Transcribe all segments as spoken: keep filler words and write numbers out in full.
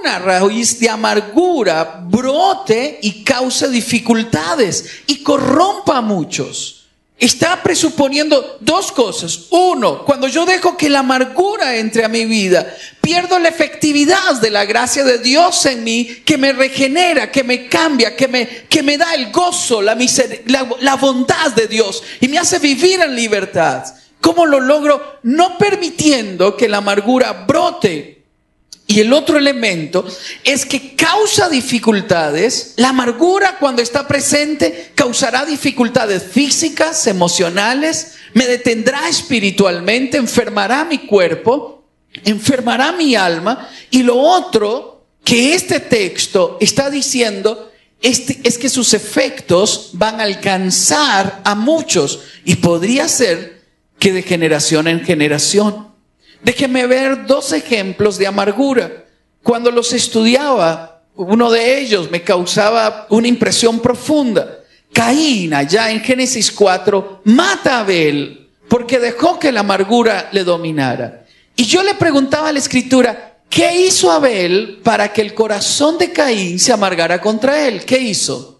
una raíz de amargura brote y cause dificultades y corrompa a muchos. Está presuponiendo dos cosas. Uno, cuando yo dejo que la amargura entre a mi vida, pierdo la efectividad de la gracia de Dios en mí, que me regenera, que me cambia, que me, que me da el gozo, la, miser- la, la bondad de Dios y me hace vivir en libertad. ¿Cómo lo logro? No permitiendo que la amargura brote. Y el otro elemento es que causa dificultades. La amargura, cuando está presente, causará dificultades físicas, emocionales, me detendrá espiritualmente, enfermará mi cuerpo, enfermará mi alma. Y lo otro que este texto está diciendo es, es que sus efectos van a alcanzar a muchos y podría ser que de generación en generación. Déjeme ver dos ejemplos de amargura. Cuando los estudiaba, uno de ellos me causaba una impresión profunda. Caín, allá en Génesis cuatro, mata a Abel porque dejó que la amargura le dominara. Y yo le preguntaba a la Escritura, ¿qué hizo Abel para que el corazón de Caín se amargara contra él? ¿Qué hizo?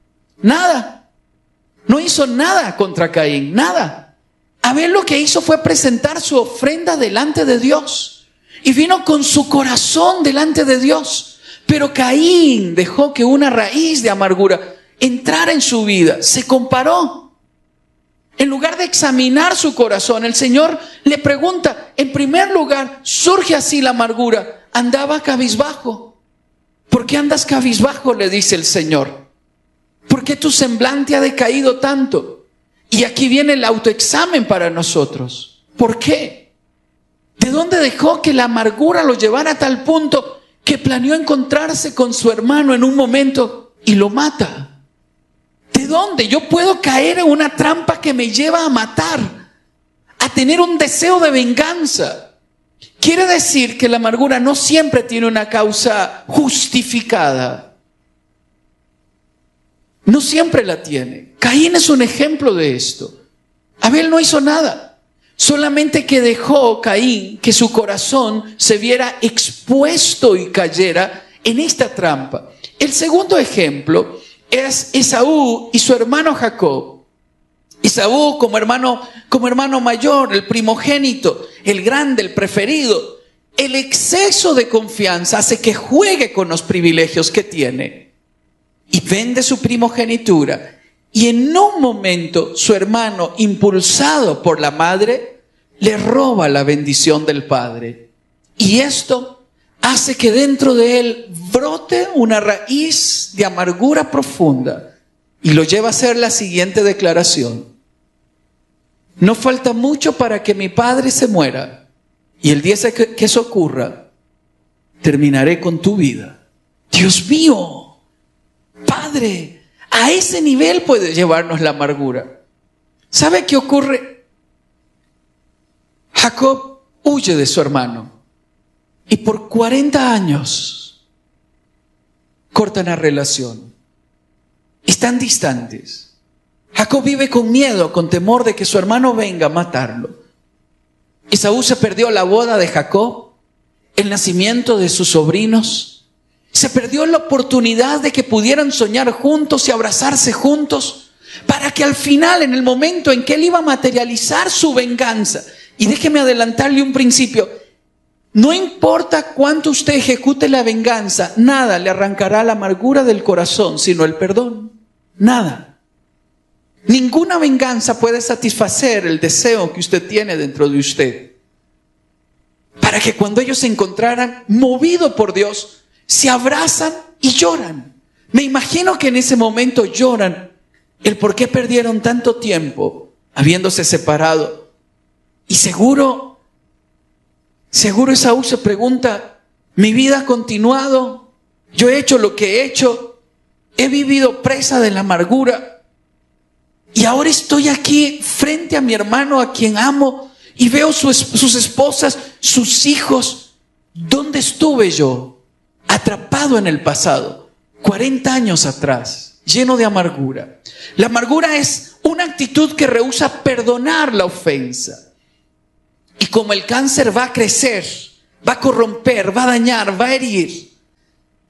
Nada. No hizo nada contra Caín, nada. Abel lo que hizo fue presentar su ofrenda delante de Dios y vino con su corazón delante de Dios. Pero Caín dejó que una raíz de amargura entrara en su vida, se comparó. En lugar de examinar su corazón, el Señor le pregunta, en primer lugar, ¿surge así la amargura? Andaba cabizbajo. ¿Por qué andas cabizbajo?, le dice el Señor. ¿Por qué tu semblante ha decaído tanto? Y aquí viene el autoexamen para nosotros. ¿Por qué? ¿De dónde dejó que la amargura lo llevara a tal punto que planeó encontrarse con su hermano en un momento y lo mata? ¿De dónde? Yo puedo caer en una trampa que me lleva a matar, a tener un deseo de venganza. Quiere decir que la amargura no siempre tiene una causa justificada. No siempre la tiene. Caín es un ejemplo de esto. Abel no hizo nada. Solamente que dejó Caín que su corazón se viera expuesto y cayera en esta trampa. El segundo ejemplo es Esaú y su hermano Jacob. Esaú como hermano, como hermano mayor, el primogénito, el grande, el preferido. El exceso de confianza hace que juegue con los privilegios que tiene. Y vende su primogenitura. Y en un momento su hermano, impulsado por la madre, le roba la bendición del padre. Y esto hace que dentro de él brote una raíz de amargura profunda. Y lo lleva a hacer la siguiente declaración: no falta mucho para que mi padre se muera. Y el día que eso ocurra, terminaré con tu vida. Dios mío. Padre, a ese nivel puede llevarnos la amargura. ¿Sabe qué ocurre? Jacob huye de su hermano y por cuarenta años cortan la relación. Están distantes. Jacob vive con miedo, con temor de que su hermano venga a matarlo. Esaú se perdió la boda de Jacob, el nacimiento de sus sobrinos. Se perdió la oportunidad de que pudieran soñar juntos y abrazarse juntos, para que al final, en el momento en que él iba a materializar su venganza, y déjeme adelantarle un principio, no importa cuánto usted ejecute la venganza, nada le arrancará la amargura del corazón, sino el perdón. Nada. Ninguna venganza puede satisfacer el deseo que usted tiene dentro de usted. Para que cuando ellos se encontraran, movido por Dios, se abrazan y lloran. Me imagino que en ese momento lloran el por qué perdieron tanto tiempo habiéndose separado. Y seguro, seguro Esaú se pregunta, mi vida ha continuado, yo he hecho lo que he hecho, he vivido presa de la amargura y ahora estoy aquí frente a mi hermano a quien amo y veo sus, sus esposas, sus hijos. ¿Dónde estuve yo? Atrapado en el pasado, cuarenta años atrás, lleno de amargura. La amargura es una actitud que rehúsa perdonar la ofensa. Y como el cáncer va a crecer, va a corromper, va a dañar, va a herir,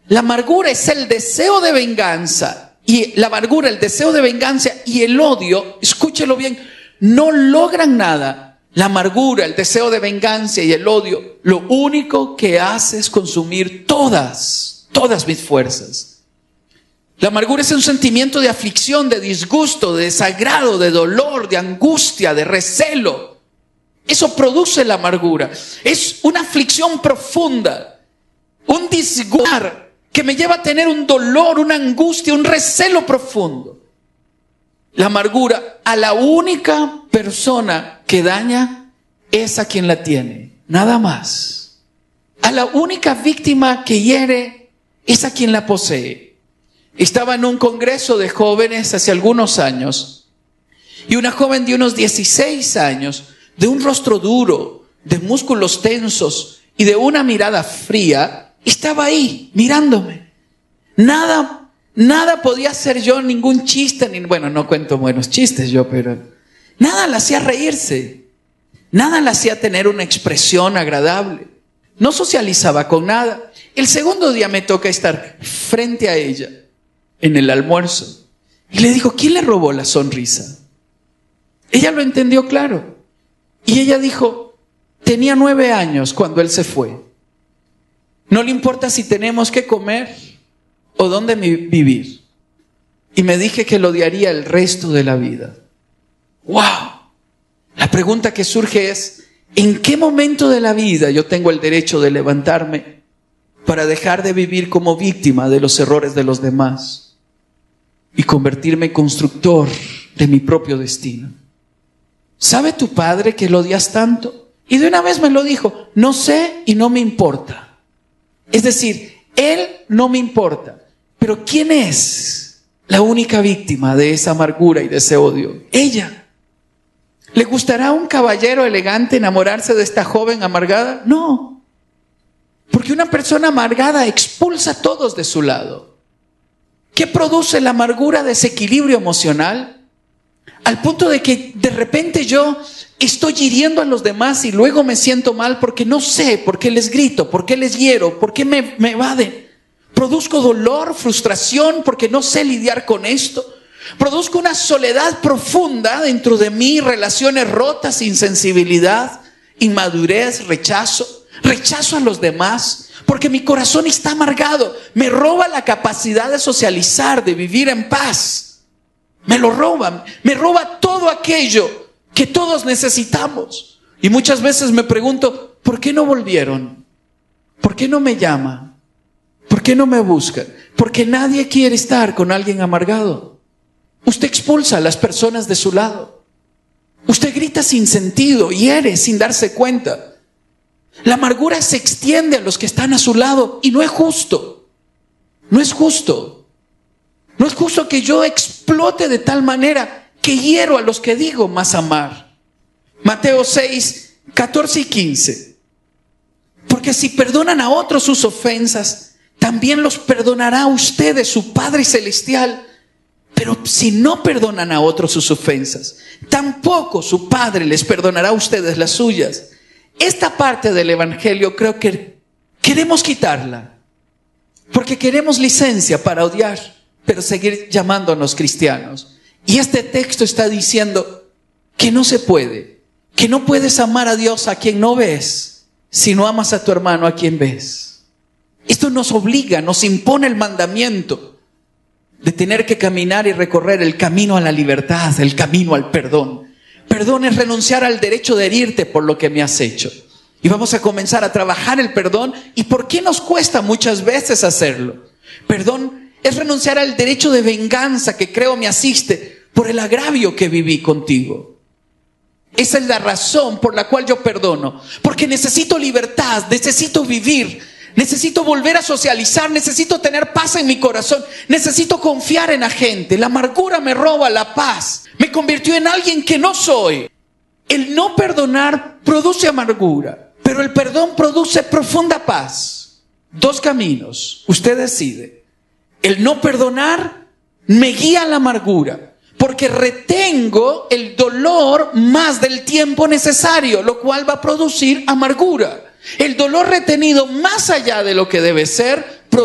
La amargura es el deseo de venganza. Y la amargura, el deseo de venganza y el odio, escúchelo bien, no logran nada. La amargura, el deseo de venganza y el odio, lo único que hace es consumir todas, todas mis fuerzas. La amargura es un sentimiento de aflicción, de disgusto, de desagrado, de dolor, de angustia, de recelo. Eso produce la amargura. Es una aflicción profunda, un disgusto que me lleva a tener un dolor, una angustia, un recelo profundo. La amargura, a la única persona que daña es a quien la tiene, nada más. A la única víctima que hiere es a quien la posee. Estaba en un congreso de jóvenes hace algunos años y una joven de unos dieciséis años, de un rostro duro, de músculos tensos y de una mirada fría, estaba ahí mirándome. Nada, nada podía hacer yo, ningún chiste, ni, bueno, no cuento buenos chistes yo, pero nada la hacía reírse. Nada la hacía tener una expresión agradable. No socializaba con nada. El segundo día me toca estar frente a ella en el almuerzo. Y le dijo, ¿quién le robó la sonrisa? Ella lo entendió claro. Y ella dijo, tenía nueve años cuando él se fue. No le importa si tenemos que comer o dónde vivir. Y me dije que lo odiaría el resto de la vida. ¡Wow! La pregunta que surge es, ¿en qué momento de la vida yo tengo el derecho de levantarme para dejar de vivir como víctima de los errores de los demás y convertirme en constructor de mi propio destino? ¿Sabe tu padre que lo odias tanto? Y de una vez me lo dijo, no sé y no me importa. Es decir, él no me importa. Pero ¿quién es la única víctima de esa amargura y de ese odio? Ella. ¿Le gustará a un caballero elegante enamorarse de esta joven amargada? No. Porque una persona amargada expulsa a todos de su lado. ¿Qué produce la amargura? Desequilibrio emocional. Al punto de que de repente yo estoy hiriendo a los demás y luego me siento mal porque no sé por qué les grito, por qué les hiero, por qué me, me evaden. Produzco dolor, frustración porque no sé lidiar con esto. Produzco una soledad profunda dentro de mí, relaciones rotas, insensibilidad, inmadurez, rechazo. Rechazo a los demás porque mi corazón está amargado. Me roba la capacidad de socializar, de vivir en paz. Me lo roban, me roba todo aquello que todos necesitamos. Y muchas veces me pregunto, ¿por qué no volvieron? ¿Por qué no me llaman? ¿Por qué no me buscan? Porque nadie quiere estar con alguien amargado. Usted expulsa a las personas de su lado. Usted grita sin sentido, hiere sin darse cuenta. La amargura se extiende a los que están a su lado y no es justo. No es justo. No es justo que yo explote de tal manera que hiero a los que digo más amar. Mateo seis, catorce y quince. Porque si perdonan a otros sus ofensas, también los perdonará a ustedes su Padre Celestial. Pero si no perdonan a otros sus ofensas, tampoco su Padre les perdonará a ustedes las suyas. Esta parte del Evangelio creo que queremos quitarla. Porque queremos licencia para odiar, pero seguir llamándonos cristianos. Y este texto está diciendo que no se puede, que no puedes amar a Dios a quien no ves, si no amas a tu hermano a quien ves. Esto nos obliga, nos impone el mandamiento de tener que caminar y recorrer el camino a la libertad, el camino al perdón. Perdón es renunciar al derecho de herirte por lo que me has hecho. Y vamos a comenzar a trabajar el perdón. ¿Y por qué nos cuesta muchas veces hacerlo? Perdón es renunciar al derecho de venganza que creo me asiste por el agravio que viví contigo. Esa es la razón por la cual yo perdono. Porque necesito libertad, necesito vivir, necesito volver a socializar, necesito tener paz en mi corazón, necesito confiar en la gente. La amargura me roba la paz, me convirtió en alguien que no soy. El no perdonar produce amargura, pero el perdón produce profunda paz. Dos caminos, usted decide. El no perdonar me guía a la amargura, porque retengo el dolor más del tiempo necesario, lo cual va a producir amargura. El dolor retenido más allá de lo que debe ser